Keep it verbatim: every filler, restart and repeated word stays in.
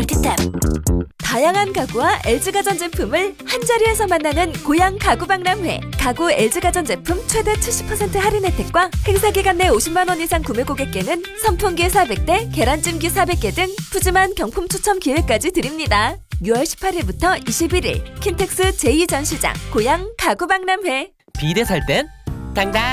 필드탑. 다양한 가구와 엘지가전 제품을 한자리에서 만나는 고양 가구박람회. 가구 엘지가전 제품 최대 칠십 퍼센트 할인 혜택과 행사 기간 내 오십만 원 이상 구매 고객께는 선풍기 사백 대, 계란찜기 사백 개 등 푸짐한 경품 추첨 기회까지 드립니다. 유월 십팔일부터 이십일일 킨텍스 제이 전시장 고양 가구박람회. 비대 살 땐 당당